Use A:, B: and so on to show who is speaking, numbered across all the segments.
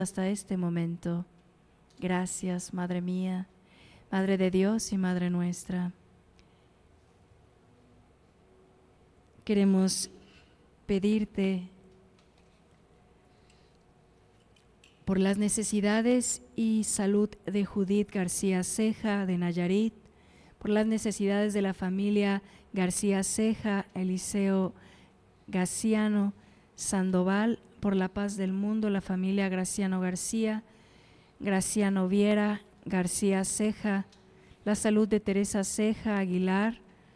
A: hasta este momento. Gracias, Madre mía, Madre de Dios y Madre nuestra. Queremos pedirte por las necesidades y salud de Judith García Ceja de Nayarit, por las necesidades de la familia García Ceja, Eliseo Gaciano Sandoval, por la paz del mundo, la familia Graciano García, Graciano Viera, García Ceja, la salud de Teresa Ceja Aguilar,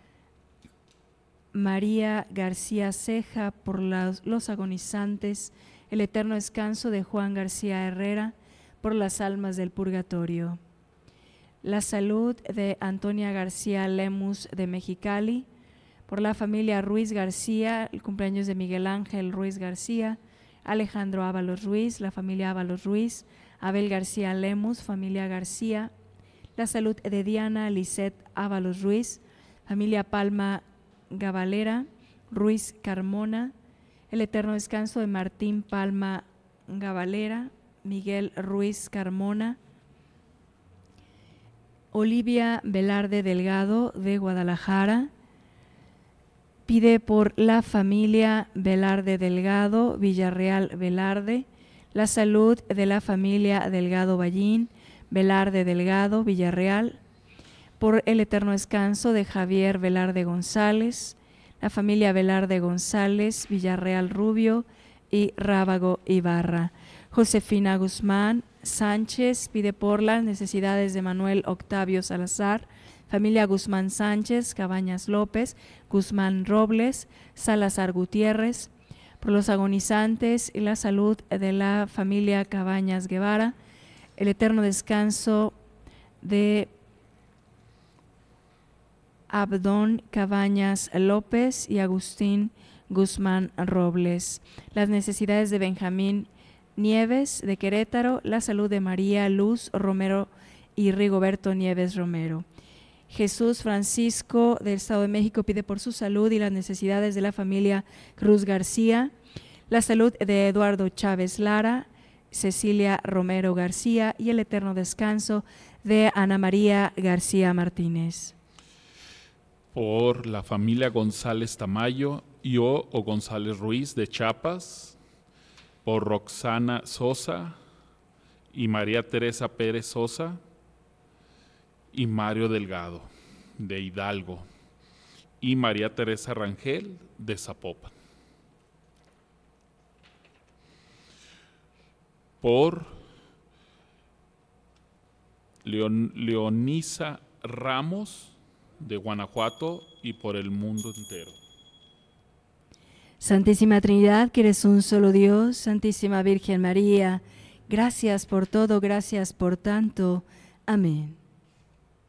A: María García Ceja, por los agonizantes, el eterno descanso de Juan García Herrera, por las almas del purgatorio. La salud de Antonia García Lemus de Mexicali, por la familia Ruiz García, el cumpleaños de Miguel Ángel Ruiz García, Alejandro Ábalos Ruiz, la familia Ábalos Ruiz, Abel García Lemus, familia García, la salud de Diana Lisette Ábalos Ruiz, familia Palma Gabalera, Ruiz Carmona, el eterno descanso de Martín Palma Gabalera, Miguel Ruiz Carmona, Olivia Velarde Delgado de Guadalajara, pide por la familia Velarde Delgado, Villarreal Velarde, la salud de la familia Delgado Ballín, Velarde Delgado, Villarreal, por el eterno descanso de Javier Velarde González, la familia Velarde González, Villarreal Rubio y Rábago Ibarra. Josefina Guzmán Sánchez pide por las necesidades de Manuel Octavio Salazar, familia Guzmán Sánchez, Cabañas López, Guzmán Robles, Salazar Gutiérrez, por los agonizantes y la salud de la familia Cabañas Guevara, el eterno descanso de Abdón Cabañas López y Agustín Guzmán Robles. Las necesidades de Benjamín Nieves de Querétaro, la salud de María Luz Romero y Rigoberto Nieves Romero. Jesús Francisco del Estado de México pide por su salud y las necesidades de la familia Cruz García, la salud de Eduardo Chávez Lara, Cecilia Romero García y el eterno descanso de Ana María García Martínez.
B: Por la familia González Tamayo y o González Ruiz de Chiapas, por Roxana Sosa y María Teresa Pérez Sosa y Mario Delgado de Hidalgo y María Teresa Rangel de Zapopan. Por Leonisa Ramos de Guanajuato y por el mundo entero.
A: Santísima Trinidad, que eres un solo Dios, Santísima Virgen María, gracias por todo, gracias por tanto. Amén.